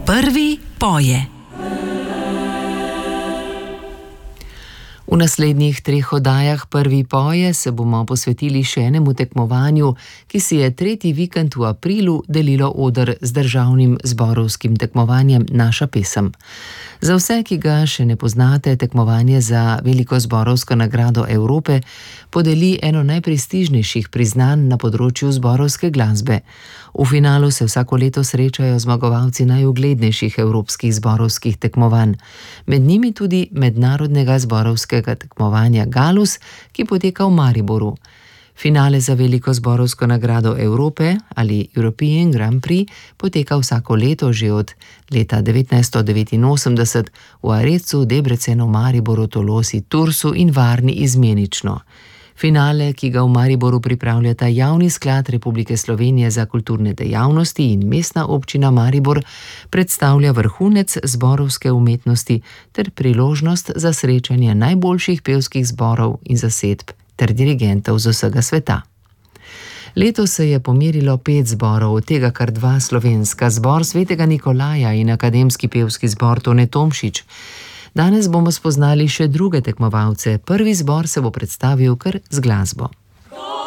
Prvi poje. V naslednjih 3 oddajah Prvi poje se bomo posvetili še enemu tekmovanju, ki si je tretji vikend v aprilu delilo oder z državnim zborovskim tekmovanjem Naša pesem. Za vse, ki ga še ne poznate, tekmovanje za veliko zborovsko nagrado Evrope podeli eno najprestižnejših priznanj na področju zborovske glasbe. V finalu se vsako leto srečajo zmagovalci najuglednejših evropskih zborovskih tekmovanj, med njimi tudi mednarodnega zborovskega tekmovanja Galus, ki poteka v Mariboru. Finale za veliko zborovsko nagrado Evrope ali European Grand Prix poteka vsako leto že od leta 1989 v Arecu, Debrecenu, Mariboru, Tolosi, Tursu in Varni izmenično. Finale, ki ga v Mariboru pripravljata Javni sklad Republike Slovenije za kulturne dejavnosti in Mestna občina Maribor, predstavlja vrhunec zborovske umetnosti ter priložnost za srečanje najboljših pevskih zborov in zasedb ter dirigentov z vsega sveta. Letos se je pomerilo 5 zborov, od tega kar 2 slovenska, zbor Svetega Nikolaja in akademski pevski zbor Tone Tomšič. Danes bomo spoznali še druge tekmovalce. Prvi zbor se bo predstavil kar z glasbo.